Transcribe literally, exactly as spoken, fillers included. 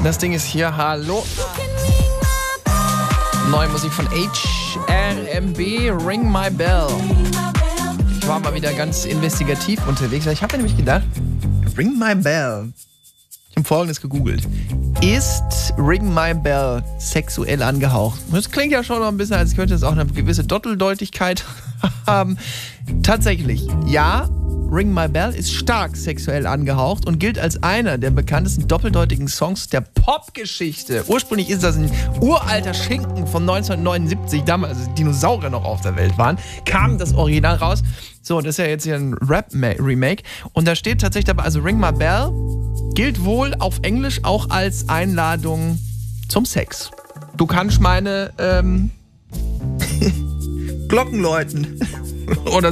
Das Ding ist hier, hallo. Neue Musik von H R M B, Ring My Bell. Ich war mal wieder ganz investigativ unterwegs. Ich habe mir nämlich gedacht, Ring My Bell. Ich habe Folgendes gegoogelt. Ist Ring My Bell sexuell angehaucht? Das klingt ja schon noch ein bisschen, als könnte es auch eine gewisse Doppeldeutigkeit haben. Tatsächlich, ja. Ring My Bell ist stark sexuell angehaucht und gilt als einer der bekanntesten doppeldeutigen Songs der Popgeschichte. Ursprünglich ist das ein uralter Schinken von neunzehnhundertneunundsiebzig, damals als Dinosaurier noch auf der Welt waren, kam das Original raus. So, das ist ja jetzt hier ein Rap-Remake. Und da steht tatsächlich dabei, also Ring My Bell gilt wohl auf Englisch auch als Einladung zum Sex. Du kannst meine ähm, Glocken läuten. Oder